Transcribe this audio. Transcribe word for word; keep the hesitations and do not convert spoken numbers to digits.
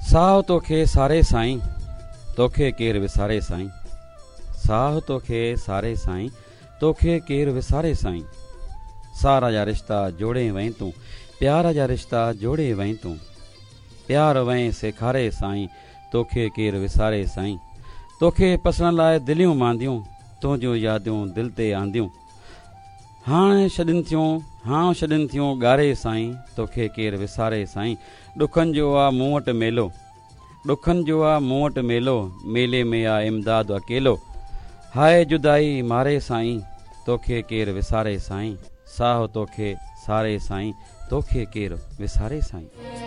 साहु तोखे सारे साईं, तोखे केरु विसारे साईं। साहु तोखे सारे साईं, तोखे केरु विसारे साईं। सारा जा रिश्ता जोड़े वहीं तूं, प्यार जा रिश्ता जोड़े वहीं तूं। प्यार वहीं सेखारे साईं, तोखे केरु विसारे साईं। तोखे पसण लाइ दिलियूं मांदियूं, तुंहिंजूं यादियूं दिलि ते आंदियूं। हाणे छॾनि थियूं हाणे छॾनि थियूं ॻारे साईं, तोखे केरु विसारे साईं। ॾुखनि जो आहे मूं वटि मेलो, ॾुखनि जो आहे मूं वटि मेलो, मेले में आहे इमदाद अकेलो। हाय जुदाई मारे साईं, तोखे केरु विसारे साईं। साहु तोखे सारे साईं, तोखे केरु विसारे साईं।